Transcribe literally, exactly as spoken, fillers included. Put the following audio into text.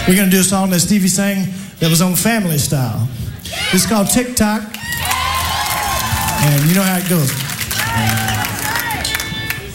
We're going to do a song that Stevie sang that was on Family Style. It's called Tick Tock, and you know how it goes.